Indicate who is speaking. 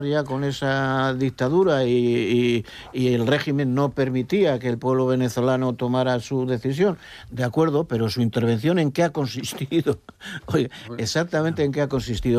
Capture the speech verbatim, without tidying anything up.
Speaker 1: ya con esa dictadura y, y, y el régimen no permitía que el pueblo venezolano tomara su decisión, de acuerdo, pero su intervención ¿en qué ha consistido? Oye, exactamente en qué ha consistido.